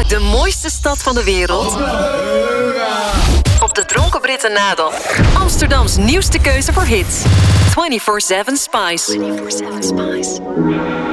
De mooiste stad van de wereld. Op de Dronken Britten nadel. Amsterdams nieuwste keuze voor hits. 24/7 Spice.